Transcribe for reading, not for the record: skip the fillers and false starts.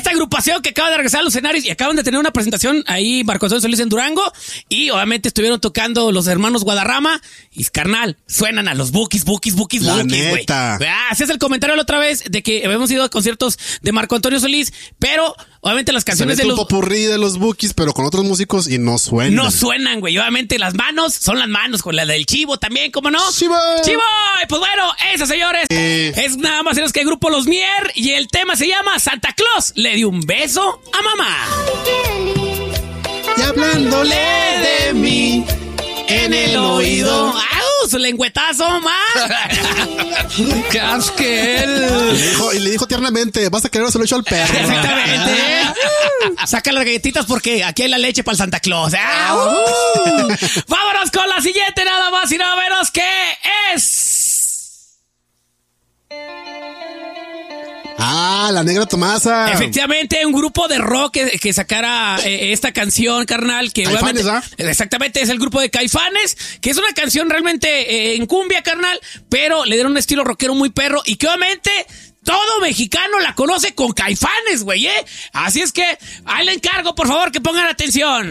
esta agrupación que acaba de regresar a los escenarios y acaban de tener una presentación ahí, Marco Antonio Solís en Durango, y obviamente estuvieron tocando los hermanos Guadarrama, y carnal, suenan a los Bukis, La neta. Hacías el comentario la otra vez de que habíamos ido a conciertos de Marco Antonio Solís, pero obviamente las canciones de los... un popurrí de los Bukis, pero con otros músicos y no suenan. No suenan, güey. Obviamente las manos son las manos, con la del Chivo también, ¿cómo no? ¡Chivo! ¡Chivo! Pues bueno, eso, señores, es nada más menos que el grupo Los Mier, y el tema se llama Santa Claus le dio un beso a mamá. Y hablándole de mí En el oído. ¡Au! Su lengüetazo, ma. ¡Qué asquel! Y le dijo tiernamente, vas a querer se lo echo al perro. Exactamente. Saca las galletitas porque aquí hay la leche para el Santa Claus. Vámonos con la siguiente, nada más y nada menos que es... La Negra Tomasa. Efectivamente, un grupo de rock que sacara esta canción, carnal, que Caifanes, obviamente, exactamente, es el grupo de Caifanes, que es una canción realmente en cumbia, carnal, pero le dieron un estilo rockero muy perro y que obviamente todo mexicano la conoce con Caifanes, güey, Así es que ahí le encargo, por favor, que pongan atención.